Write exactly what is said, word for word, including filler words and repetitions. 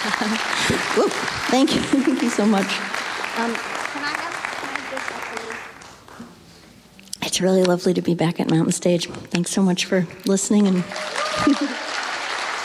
Whoop, thank you. Thank you so much. Um, Can I have, can I have this up for you? it's really lovely to be back at Mountain Stage. Thanks so much for listening and